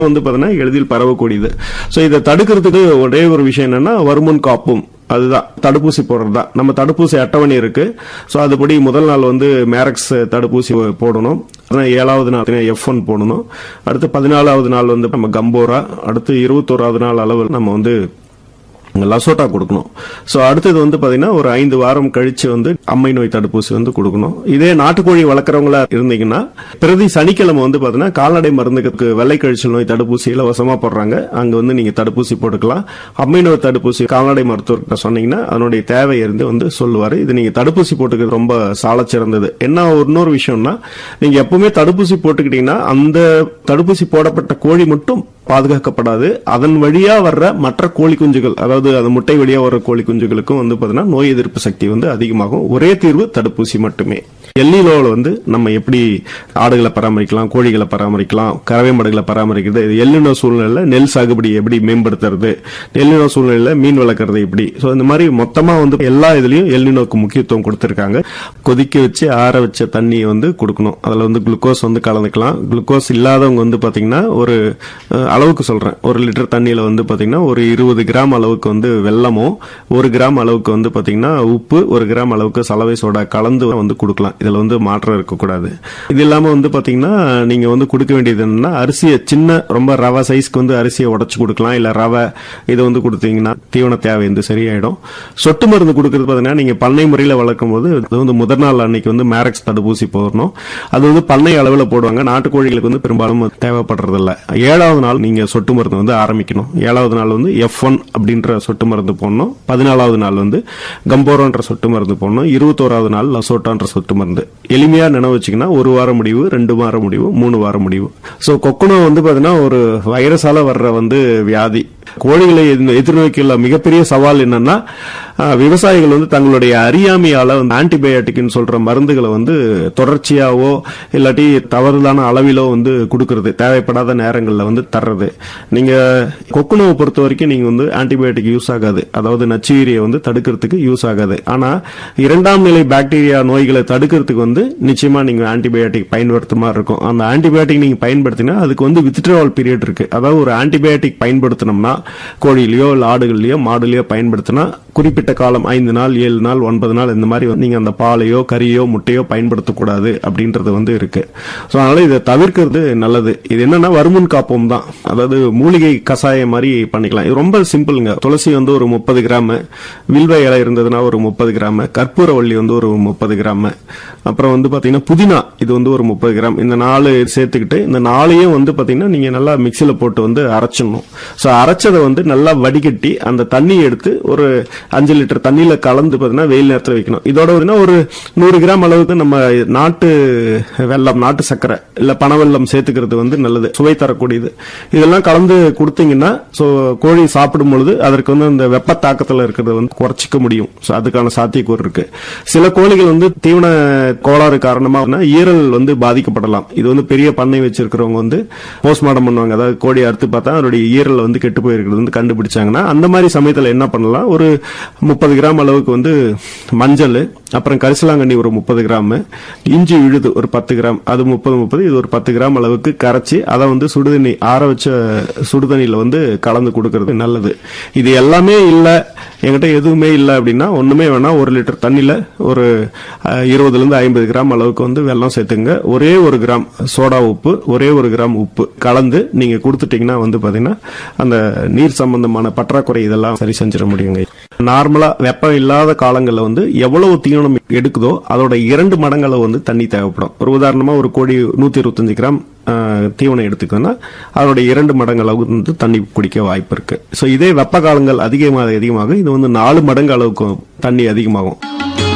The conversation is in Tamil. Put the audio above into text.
வந்து பாத்தீங்கன்னா எளிதில் பரவக்கூடியது. சோ இதை தடுக்கிறதுக்கு ஒரே ஒரு விஷயம் என்னன்னா வருமுன் காப்பும், அதுதான் தடுப்பூசி போடுறதுதான். நம்ம தடுப்பூசி அட்டவணை இருக்கு. சோ அதுபடி முதல் நாள் வந்து மேரக்ஸ் தடுப்பூசி போடணும், 7வது நாள் F1 போடணும், அடுத்து 14வது நாள் வந்து நம்ம கம்போரா, அடுத்து 21வது நாள் அளவில் நம்ம வந்து லசோட்டா கொடுக்கணும். சோ அடுத்தது வந்து பாத்தீங்கன்னா ஒரு 5 வாரம் கழிச்சு வந்து அம்மை நோய் தடுப்பூசி வந்து கொடுக்கணும். இதே நாட்டுக்கோழி வளர்க்குறவங்களா இருந்தீங்கன்னா பிரதி சனிக்கிழமை வந்து பாத்தீங்கன்னா கால்நடை மருந்துக்கு வெள்ளை கழிச்சல் நோய் தடுப்பூசி இலவசமா போடுறாங்க, அங்க வந்து நீங்க தடுப்பூசி போட்டுக்கலாம். அம்மை நோய் தடுப்பூசி கால்நடை மருத்துவர்கிட்ட சொன்னீங்கன்னா அதனுடைய தேவை இருந்து வந்து சொல்லுவாரு. இது நீங்க தடுப்பூசி போட்டுக்கிறது ரொம்ப சால சிறந்தது. என்ன இன்னொரு விஷயம்னா, நீங்க எப்பவுமே தடுப்பூசி போட்டுக்கிட்டீங்கன்னா அந்த தடுப்பூசி போடப்பட்ட கோழி மட்டும் பாதுகாக்கப்படாது, அதன் வழியா வர்ற மற்ற கோழி குஞ்சுகள், அதாவது அது முட்டை வழியா வர்ற கோழி குஞ்சுகளுக்கும் வந்து பாத்தீங்கன்னா நோய் எதிர்ப்பு சக்தி வந்து அதிகமாகும். ஒரே தீர்வு தடுப்பூசி மட்டுமே. எல்னினோல வந்து நம்ம எப்படி ஆடுகளை பராமரிக்கலாம், கோழிகளை பராமரிக்கலாம், கறவை மாடுகளை பராமரிக்கிறது, எல்னினோ சூழ்நிலையில நெல் சாகுபடி எப்படி மேம்படுத்துறது, எல்னினோ சூழ்நிலையில மீன் வளர்க்கறது எப்படி, சோ இந்த மாதிரி மொத்தமா வந்து எல்லா இதுலயும் எல்னினோக்கு முக்கியத்துவம் கொடுத்திருக்காங்க. கொதிக்க வச்சு ஆற வச்ச தண்ணியை வந்து கொடுக்கணும், அதுல வந்து குளுக்கோஸ் வந்து கலந்துக்கலாம். குளுக்கோஸ் இல்லாதவங்க வந்து பாத்தீங்கன்னா ஒரு அளவுக்கு சொல்றேன், 1 லிட்டர் தண்ணியில வந்து பாத்தீங்கன்னா ஒரு 20 கிராம் அளவுக்கு வந்து வெல்லமோ, 1 கிராம் அளவுக்கு வந்து பாத்தீங்கன்னா உப்பு, 1 கிராம் அளவுக்கு சலவை சோடா கலந்து வந்து கொடுக்கலாம். இதுல வந்து மாற்றம் இருக்கக்கூடாது. இது இல்லாம வந்து பாத்தீங்கன்னா நீங்க வந்து கொடுக்க வேண்டியது என்னன்னா, அரிசியை சின்ன ரொம்ப ரவை சைஸ்க்கு வந்து அரிசியை உடைச்சு கொடுக்கலாம், இல்ல ரவை இதை வந்து கொடுத்தீங்கன்னா தீவன தேவை வந்து சரியாயிடும். சொட்டு மருந்து கொடுக்கறது பாத்தீங்கன்னா நீங்க பண்ணை முறையில வளர்க்கும் போது அது வந்து முதல் நாள் அன்னைக்கு வந்து மேரக்ஸ் தடுப்பூசி போடணும். அது வந்து பண்ணை அளவில் போடுவாங்க, நாட்டுக்கோழிகளுக்கு வந்து பெரும்பாலும் தேவைப்படுறது இல்ல. 7வது நாள் நீங்க சொட்டு மருந்து வந்து ஆரம்பிக்கணும். 7வது நாள் வந்து F1 அப்படின்ற சொட்டு மருந்து போடணும், 14வது நாள் வந்து கம்போரோன்ற சொட்டு மருந்து போடணும், 21வது நாள் லசோட்டான்ற சொட்டு மருந்து. எளிமையா நினைவு வச்சுக்கினா 1 வாரம் முடிவு, 2 வாரம் முடிவு, 3 வாரம் முடிவு. சோ கொக்குனோ வந்து பாத்தீங்கன்னா ஒரு வைரஸால வர்ற வந்து வியாதி. கோழிகளை எதிர்நோக்கியுள்ள மிகப்பெரிய சவால் என்னன்னா, விவசாயிகள் வந்து தங்களுடைய அறியாமையால ஆன்டிபயோட்டிக் சொல்ற மருந்துகளை வந்து தொடர்ச்சியாவோ இல்லாட்டி தவறுதான அளவிலோ வந்து கொடுக்கறது, தேவைப்படாத நேரங்கள்ல வந்து தர்றது. நீங்க கொக்குனோவை பொறுத்த வரைக்கும் நீங்க வந்து ஆன்டிபயோட்டிக் யூஸ் ஆகாது, அதாவது நச்சுயிரியை வந்து தடுக்கிறதுக்கு யூஸ் ஆகாது. ஆனா 2ஆம் நிலை பாக்டீரியா நோய்களை தடுக்கிறதுக்கு வந்து நிச்சயமா நீங்க ஆன்டிபயோட்டிக் பயன்படுத்த மாதிரி இருக்கும். அந்த ஆன்டிபயோட்டிக் நீங்க பயன்படுத்தினா அதுக்கு வந்து வித்ட்ராவல் பீரியட் இருக்கு. அதாவது ஒரு ஆன்டிபயோட்டிக் பயன்படுத்தினோம்னா கோழிலையோ இல்ல ஆடுகள்லயோ மாடுலயோ பயன்படுத்தினா குறிப்பிட்ட காலம் 5 நாள் 7 நாள் 9 நாள் இந்த மாதிரி நீங்க அந்த பாலையோ கறியோ முட்டையோ பயன்படுத்தக்கூடாது அப்படின்றது வந்து இருக்கு. சோ அதனால இதை தவிர்க்கிறது நல்லது. இது என்னன்னா வருமுன் காப்போம் தான், அதாவது மூலிகை கசாயம் மாதிரி பண்ணிக்கலாம். இது ரொம்ப சிம்பிள்ங்க. துளசி வந்து ஒரு 30 கிராம், வில்வ இலை இருந்ததுன்னா ஒரு 30 கிராம், கற்பூரவள்ளி வந்து ஒரு 30 கிராம், அப்புறம் வந்து பாத்தீங்கன்னா புதினா இது வந்து ஒரு 30 கிராம். இந்த 4 சேர்த்துக்கிட்டு இந்த 4ஐயும் வந்து பாத்தீங்கன்னா நீங்க நல்லா மிக்சில போட்டு வந்து அரைச்சிடணும். சோ அரைச்சதை வந்து நல்லா வடிகட்டி அந்த தண்ணி எடுத்து ஒரு 5 லிட்டர் தண்ணியில கலந்து பாத்தீங்கன்னா வெயில் நேரத்தில் வைக்கணும். இதோட ஒரு 100 கிராம் அளவுக்கு நம்ம நாட்டு வெல்லம், நாட்டு சர்க்கரை இல்ல பனை வெல்லம் சேர்த்துக்கிறது வந்து நல்லது, சுவை தரக்கூடியது. இதெல்லாம் கலந்து கொடுத்தீங்கன்னா சோ கோழி சாப்பிடும் பொழுது அதற்கு வந்து அந்த வெப்ப தாக்கத்தில் இருக்கிறத வந்து குறைச்சிக்க முடியும். அதுக்கான சாத்தியக்கூறு இருக்கு. சில கோழிகள் வந்து தீவன கோளாறு காரணமா ஈரல் வந்து பாதிக்கப்படலாம். இது வந்து பெரிய பண்ணை வச்சிருக்கிறவங்க வந்து போஸ்ட்மார்டம் பண்ணுவாங்க, அதாவது கோழி அறுத்து பார்த்தா அதனுடைய ஈரல் வந்து கெட்டு போயிருக்கிறது வந்து கண்டுபிடிச்சாங்கன்னா அந்த மாதிரி சமயத்தில் என்ன பண்ணலாம், ஒரு 30 கிராம் அளவுக்கு வந்து மஞ்சள், அப்புறம் கரிசலாங்கண்ணி ஒரு 30 கிராம், இஞ்சி விழுது ஒரு 10 கிராம், அது 30 இது ஒரு 10 கிராம் அளவுக்கு கரைச்சி அதை வந்து சுடுதண்ணி ஆற வச்ச சுடுதண்ணியில வந்து கலந்து கொடுக்கறது நல்லது. இது எல்லாமே இல்ல, என்கிட்ட எதுவுமே இல்ல அப்படின்னா ஒண்ணுமே வேணா 1 லிட்டர் தண்ணியில ஒரு 20 இருந்து 50 கிராம் அளவுக்கு வந்து வெல்லம் சேர்த்துங்க, ஒரே 1 கிராம் சோடா உப்பு, ஒரே 1 கிராம் உப்பு கலந்து நீங்க கொடுத்துட்டீங்கன்னா வந்து பாத்தீங்கன்னா அந்த நீர் சம்பந்தமான பற்றாக்குறை இதெல்லாம் சரி செஞ்சிட முடியுங்க. நார்மலா வெப்பம் இல்லாத காலங்களில் வந்து எவ்வளவு தீவனம் எடுக்குதோ அதோட 2 மடங்கு அளவு வந்து தண்ணி தேவைப்படும். ஒரு உதாரணமா ஒரு கோழி 125 கிராம் தீவனம் எடுத்துக்கணும்னா அதோட 2 மடங்கு அளவு வந்து தண்ணி குடிக்க வாய்ப்பு இருக்கு. சோ இதே வெப்ப காலங்கள் அதிகமாக இது வந்து 4 மடங்கு அளவுக்கு தண்ணி அதிகமாகும்.